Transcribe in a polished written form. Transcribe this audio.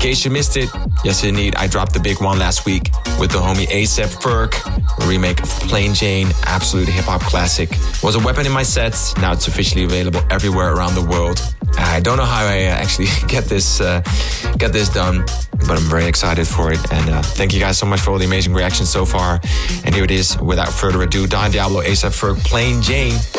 case you missed it, yes indeed, I dropped the big one last week with the homie A$AP Ferg, a remake of Plain Jane, absolute hip-hop classic. It was a weapon in my sets, now it's officially available everywhere around the world. I don't know how I actually get this done, but I'm very excited for it. And thank you guys so much for all the amazing reactions so far. And here it is, without further ado, Don Diablo, A$AP Ferg, Plain Jane.